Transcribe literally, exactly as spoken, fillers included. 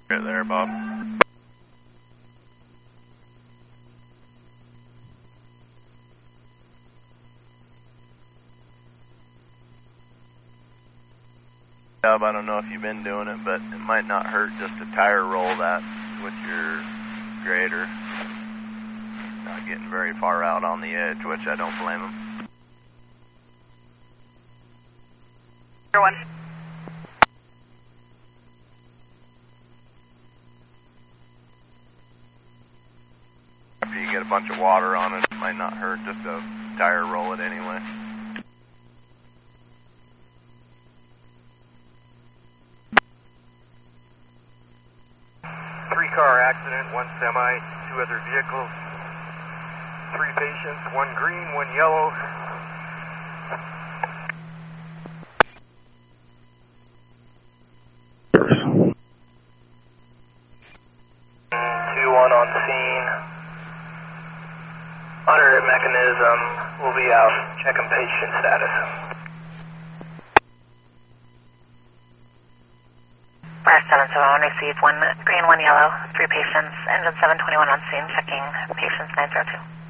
Right there, Bob. I don't know if you've been doing it, but it might not hurt just to tire roll that with your grader. Not getting very far out on the edge, which I don't blame them. One. After you get a bunch of water on it, it might not hurt just to tire roll it anyway. Three car accident, one semi, two other vehicles, three patients, one green, one yellow. two one on scene. Under mechanism, we'll be out checking patient status. Fire seven seven one received one green, one yellow, three patients, engine seven twenty-one on scene, checking patients nine zero two.